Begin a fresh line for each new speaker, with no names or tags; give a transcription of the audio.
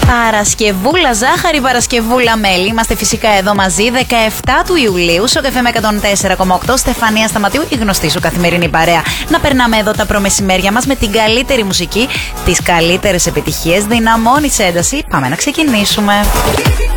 Παρασκευούλα ζάχαρη, Παρασκευούλα μέλι. Είμαστε φυσικά εδώ μαζί 17 του Ιουλίου στο καφέ με 104,8. Στεφανία Σταματίου, η γνωστή σου καθημερινή παρέα. Να περνάμε εδώ τα προμεσημέρια μας με την καλύτερη μουσική, τις καλύτερες επιτυχίες. Δυναμώνει ένταση. Πάμε να ξεκινήσουμε.